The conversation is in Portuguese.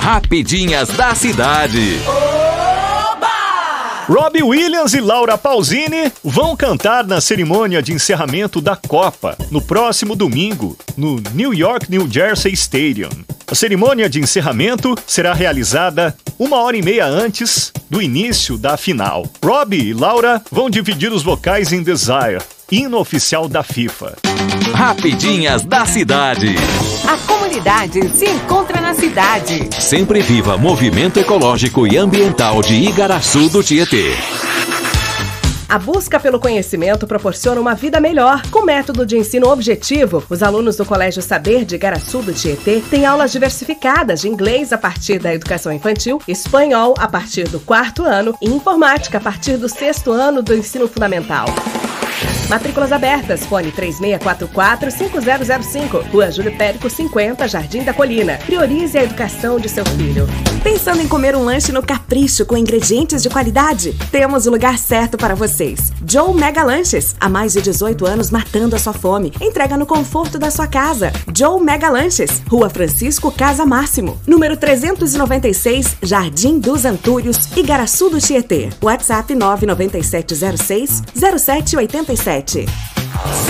Rapidinhas da cidade. Robbie Williams e Laura Pausini vão cantar na cerimônia de encerramento da Copa, no próximo domingo, no New York, New Jersey Stadium. A cerimônia de encerramento será realizada 1h30 antes do início da final. Robbie e Laura vão dividir os vocais em Desire, hino oficial da FIFA. Rapidinhas da cidade. A comunidade se encontra na cidade. Sempre viva movimento ecológico e ambiental de Igaraçu do Tietê. A busca pelo conhecimento proporciona uma vida melhor. Com método de ensino objetivo, os alunos do Colégio Saber de Igaraçu do Tietê têm aulas diversificadas de inglês a partir da educação infantil, espanhol a partir do 4º ano e informática a partir do 6º ano do ensino fundamental. Matrículas abertas, fone 3644-5005, Rua Júlio Périco 50, Jardim da Colina. Priorize a educação de seu filho. Pensando em comer um lanche no Capricho com ingredientes de qualidade? Temos o lugar certo para vocês. Joe Mega Lanches, há mais de 18 anos matando a sua fome. Entrega no conforto da sua casa. Joe Mega Lanches, Rua Francisco Casa Máximo, número 396, Jardim dos Antúrios, Igaraçu do Tietê. WhatsApp 99706-0787.